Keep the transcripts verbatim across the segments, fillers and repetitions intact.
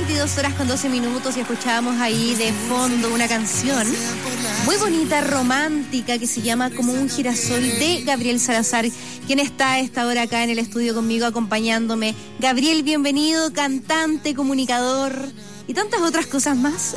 veintidós horas con doce minutos y escuchábamos ahí de fondo una canción muy bonita, romántica, que se llama Como un girasol, de Gabriel Salazar, quien está a esta hora acá en el estudio conmigo acompañándome. Gabriel, bienvenido, cantante, comunicador y tantas otras cosas más.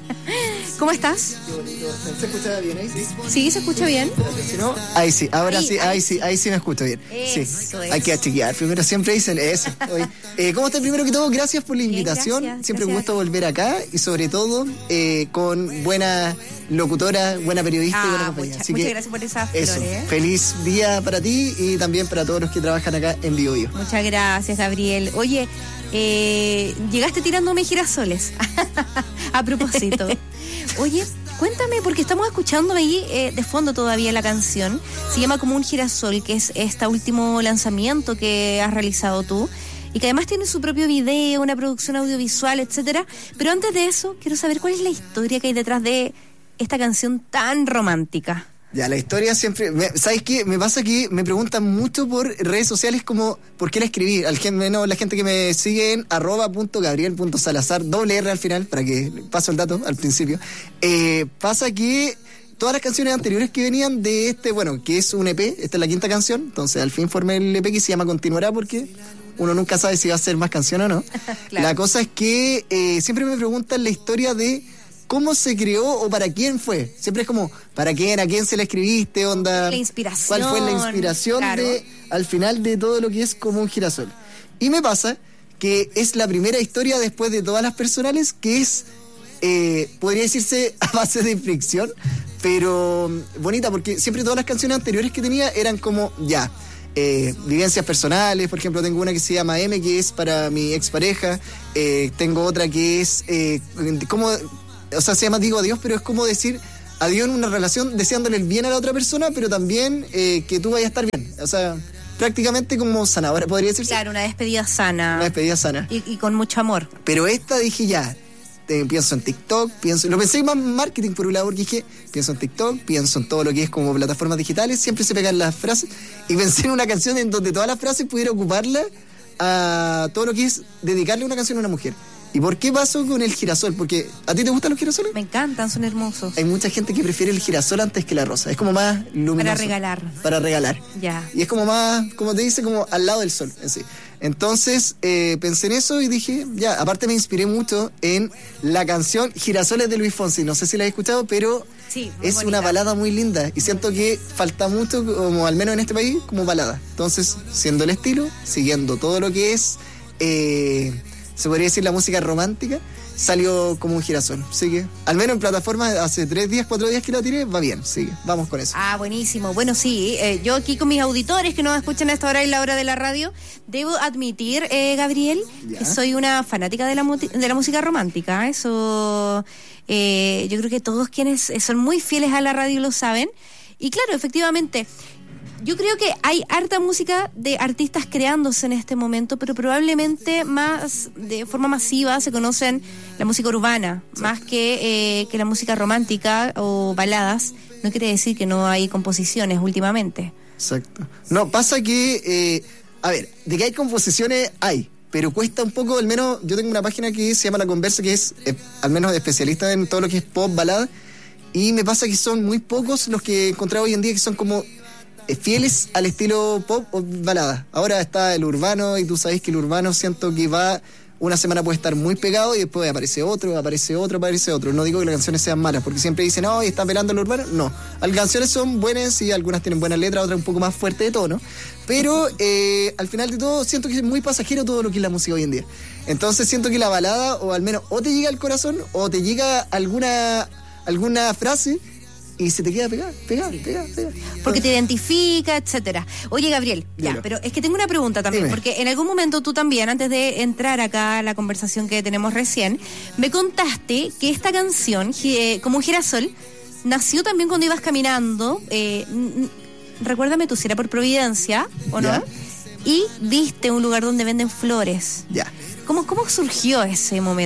¿Cómo estás? Qué bonito. ¿Se escucha bien ahí? Sí, sí, se escucha bien. Si no, ahí sí, ahora ahí, sí, ahí, ahí sí, ahí sí me escucho bien. Eso, sí. eso. Hay que achiquear. Primero siempre dicen eso. Eh, ¿Cómo estás? Primero que todo, gracias por la invitación. Bien, gracias, siempre gracias. un gusto volver acá y sobre todo eh, con buena locutora, buena periodista Ah, y buena compañía. mucha, Así muchas que gracias por esas eso, flores. ¿eh? Feliz día para ti y también para todos los que trabajan acá en Bio Bio. Muchas gracias, Gabriel. Oye, eh, llegaste tirándome girasoles. A propósito. Oye, cuéntame, porque estamos escuchando ahí eh, de fondo todavía la canción. Se llama Como un girasol, que es este último lanzamiento que has realizado tú y que además tiene su propio video, una producción audiovisual, etcétera. Pero antes de eso, quiero saber cuál es la historia que hay detrás de esta canción tan romántica. Ya, la historia siempre... Me, ¿Sabes qué? Me pasa que me preguntan mucho por redes sociales como ¿por qué la escribí? Al menos la gente que me sigue en arroba punto gabriel punto salazar, doble R al final, para que paso el dato al principio. Eh, pasa que todas las canciones anteriores que venían de este, bueno, que es un E P, esta es la quinta canción, entonces al fin formé el E P que se llama Continuará, porque uno nunca sabe si va a ser más canción o no. Claro. La cosa es que eh, siempre me preguntan la historia de ¿cómo se creó o para quién fue? Siempre es como, ¿para quién? ¿A quién se la escribiste? Onda, la inspiración. ¿Cuál fue la inspiración claro. de, al final de todo lo que es Como un girasol? Y me pasa que es la primera historia después de todas las personales que es, eh, podría decirse a base de fricción, pero bonita, porque siempre todas las canciones anteriores que tenía eran como, ya, Eh, vivencias personales. Por ejemplo, tengo una que se llama M, que es para mi expareja. Eh, tengo otra que es eh, como, o sea, se llama Digo Adiós, pero es como decir adiós en una relación, deseándole el bien a la otra persona, pero también eh, que tú vayas a estar bien. O sea, prácticamente como sanadora, podría decirse. Claro, una despedida sana. Una despedida sana. Y, y con mucho amor. Pero esta dije ya, eh, pienso en TikTok, pienso, lo pensé más marketing por un lado, porque dije, pienso en TikTok, pienso en todo lo que es como plataformas digitales, siempre se pegan las frases, y pensé en una canción en donde todas las frases pudiera ocuparla a todo lo que es dedicarle una canción a una mujer. ¿Y por qué pasó con el girasol? Porque, ¿a ti te gustan los girasoles? Me encantan, son hermosos. Hay mucha gente que prefiere el girasol antes que la rosa. Es como más luminoso. Para regalar. Para regalar. Ya. Y es como más, como te dice, como al lado del sol en sí. Entonces, eh, pensé en eso y dije, ya, aparte me inspiré mucho en la canción Girasoles de Luis Fonsi. No sé si la has escuchado, pero sí, es bonita. una balada muy linda. Y siento que falta mucho, como al menos en este país, como balada. Entonces, siendo el estilo, siguiendo todo lo que es... Eh, se podría decir la música romántica, salió Como un girasol. Así que, al menos en plataformas, hace tres días, cuatro días que la tiré, va bien, sigue, vamos con eso. Ah, buenísimo. Bueno, sí, eh, yo aquí con mis auditores que nos escuchan a esta hora y la hora de la radio, debo admitir, eh, Gabriel, ¿Ya? que soy una fanática de la, de la música romántica. Eso, eh, yo creo que todos quienes son muy fieles a la radio lo saben. Y claro, efectivamente... Yo creo que hay harta música de artistas creándose en este momento, pero probablemente más de forma masiva se conocen la música urbana, sí. Más que, eh, que la música romántica o baladas. No quiere decir que no hay composiciones últimamente. Exacto. No, pasa que, eh, a ver, de que hay composiciones, hay, pero cuesta un poco, al menos yo tengo una página que se llama La Conversa, que es, eh, al menos especialista en todo lo que es pop, balada, y me pasa que son muy pocos los que he encontrado hoy en día que son como... fieles al estilo pop o balada. Ahora está el urbano y tú sabes que el urbano siento que va, una semana puede estar muy pegado y después aparece otro, aparece otro, aparece otro. No digo que las canciones sean malas, porque siempre dicen, no, y está pelando el urbano. No, las canciones son buenas y algunas tienen buenas letras, otras un poco más fuerte de tono, pero eh, al final de todo siento que es muy pasajero todo lo que es la música hoy en día. Entonces siento que la balada, o al menos o te llega al corazón o te llega alguna, alguna frase y se te queda pegada, pegada, sí. pegada, pegada. Porque te identifica, etcétera. Oye, Gabriel, ya, Dilo. Pero es que tengo una pregunta también, Dime. Porque en algún momento tú también, antes de entrar acá a la conversación que tenemos recién, me contaste que esta canción, eh, Como un girasol, nació también cuando ibas caminando, eh, n- recuérdame tú si era por Providencia, ¿o no? ¿Ya? Y viste un lugar donde venden flores. Ya. ¿Cómo, cómo surgió ese momento?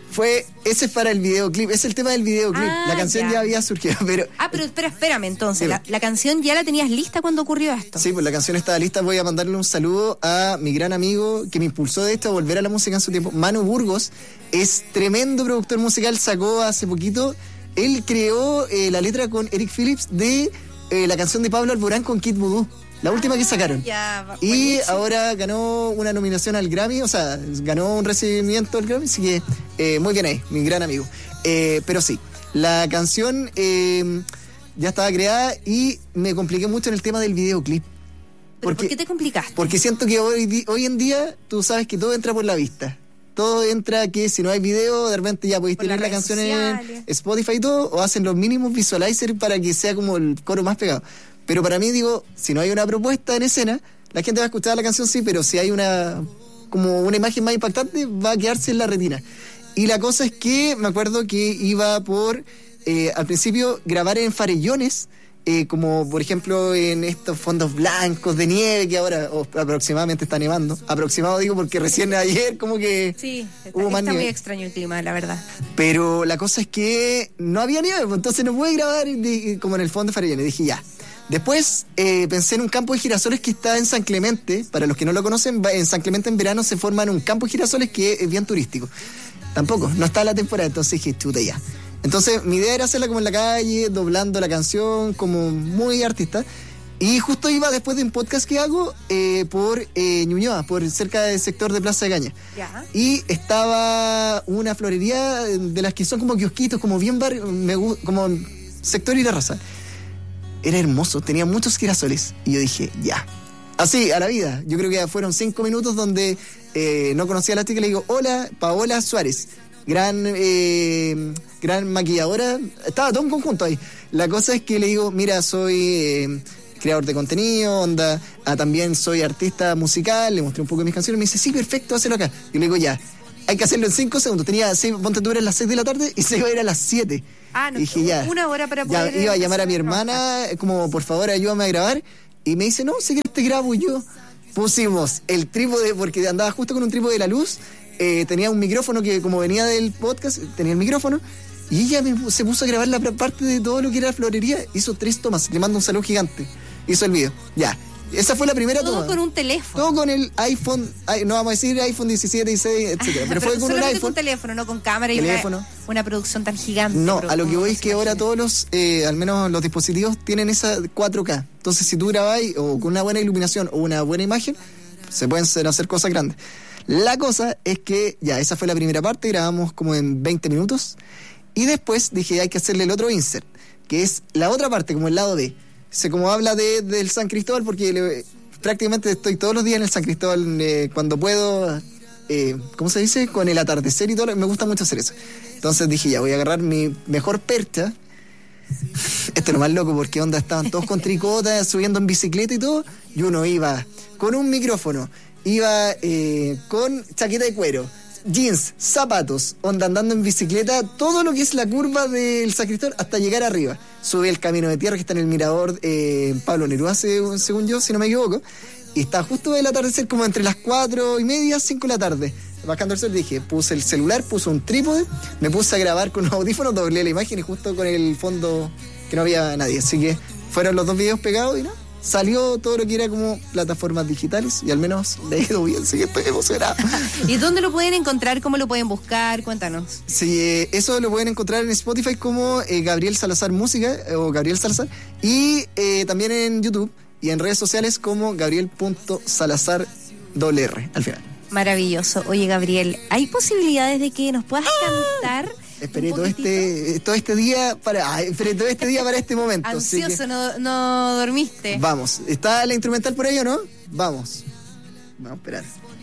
Fue, ese es para el videoclip, es el tema del videoclip. Ah, la canción ya. ya había surgido, pero... Ah, pero espera, espérame, entonces, sí, la, la canción ya la tenías lista cuando ocurrió esto. Sí, pues la canción estaba lista. Voy a mandarle un saludo a mi gran amigo que me impulsó de esto a volver a la música en su tiempo, Manu Burgos. Es tremendo productor musical, sacó hace poquito, él creó eh, la letra con Eric Phillips de eh, la canción de Pablo Alborán con Kid Voodoo. La última que sacaron. Ya, y buenísimo. ahora ganó una nominación al Grammy, o sea, ganó un recibimiento al Grammy, así que eh, muy bien ahí, mi gran amigo. Eh, pero sí, la canción eh, ya estaba creada y me compliqué mucho en el tema del videoclip. ¿Pero por qué te complicaste? Porque siento que hoy, hoy en día tú sabes que todo entra por la vista. Todo entra que si no hay video, de repente ya podéis Por tener las la redes canción sociales. en Spotify y todo, o hacen los mínimos visualizers para que sea como el coro más pegado. Pero para mí, digo, si no hay una propuesta en escena, la gente va a escuchar la canción, sí, pero si hay una como una imagen más impactante, va a quedarse en la retina. Y la cosa es que me acuerdo que iba por, eh, al principio, grabar en farellones, eh, como por ejemplo en estos fondos blancos de nieve que ahora oh, aproximadamente está nevando. Aproximado digo porque recién ayer como que Sí, está, hubo más está muy nieve. extraño el clima, la verdad. Pero la cosa es que no había nieve, pues, entonces no pude grabar de- como en el fondo de farellones. Dije ya. Después eh, pensé en un campo de girasoles que está en San Clemente. Para los que no lo conocen, va- en San Clemente en verano se forma un campo de girasoles que es bien turístico. Tampoco, no está la temporada, entonces dije, chuta ya. Entonces mi idea era hacerla como en la calle, doblando la canción, como muy artista. Y justo iba después de un podcast que hago eh, por eh, Ñuñoa, por cerca del sector de Plaza de Gaña. Ya. Y estaba una florería de las que son como kiosquitos, como bien barrio, me gu- como sector y la raza. Era hermoso, tenía muchos girasoles. Y yo dije, ya. Así, a la vida. Yo creo que fueron cinco minutos donde eh, no conocía a la chica y le digo, hola, Paola Suárez. Gran, eh, gran maquilladora. Estaba todo un conjunto ahí. La cosa es que le digo, mira, soy eh, creador de contenido, onda, ah, también soy artista musical, le mostré un poco de mis canciones. Me dice, sí, perfecto, hazlo acá. Y le digo, ya, hay que hacerlo en cinco segundos. Tenía seis, ponte tú, eras las seis de la tarde y se iba a ir a las siete. Ah, no, Y dije, ya, una hora para ya poder iba a llamar a mi hacer una hermana, como por favor ayúdame a grabar. Y me dice, no, si quieres te grabo yo. Pusimos el trípode, porque andaba justo con un trípode de la luz. Eh, tenía un micrófono que, como venía del podcast, tenía el micrófono. Y ella me, pu- se puso a grabar la pr- parte de todo lo que era la florería. Hizo tres tomas, le mando un saludo gigante. Hizo el video. Ya. Esa fue la primera Todo toma. con un teléfono. Todo con el iPhone, ay, no vamos a decir iPhone diecisiete, dieciséis, etcétera. Pero, fue con un solamente iPhone. con teléfono, no con cámara Teléfono. y una, una producción tan gigante. No, pero a lo que ¿cómo voy no es se que ahora imagina? todos los, eh, al menos los dispositivos, tienen esa cuatro K. Entonces, si tú grabáis o con una buena iluminación o una buena imagen, se pueden hacer, hacer cosas grandes. La cosa es que, ya, esa fue la primera parte, grabamos como en veinte minutos. Y después dije, hay que hacerle el otro insert, que es la otra parte, como el lado B. Se como habla de, del San Cristóbal, porque le- prácticamente estoy todos los días en el San Cristóbal eh, cuando puedo, eh, ¿cómo se dice? Con el atardecer y todo, me gusta mucho hacer eso. Entonces dije, ya, voy a agarrar mi mejor percha. Esto es lo más loco, porque onda, estaban todos con tricota, subiendo en bicicleta y todo, y uno iba con un micrófono, iba eh, con chaqueta de cuero, jeans, zapatos, onda andando en bicicleta, todo lo que es la curva del San Cristóbal hasta llegar arriba. Sube el camino de tierra que está en el mirador eh, Pablo Neruda, según, según yo, si no me equivoco, y está justo el atardecer como entre las cuatro y media, cinco de la tarde. Bajando el sol dije, puse el celular, puse un trípode, me puse a grabar con los audífonos, doblé la imagen y justo con el fondo que no había nadie. Así que fueron los dos videos pegados y no, salió todo lo que era como plataformas digitales y al menos le ha ido bien, así que estoy emocionado. ¿Y dónde lo pueden encontrar? ¿Cómo lo pueden buscar? Cuéntanos. Sí, eh, eso lo pueden encontrar en Spotify como eh, Gabriel Salazar Música eh, o Gabriel Salazar y eh, también en YouTube y en redes sociales como Gabriel.salazar doble R al final. Maravilloso. Oye, Gabriel, ¿hay posibilidades de que nos puedas cantar? Esperé un todo poquitito? este, todo este día para, ay, esperé todo este día para este momento. así que Ansioso, no, no dormiste. vamos, ¿está la instrumental por ahí o no? Vamos. Vamos a esperar.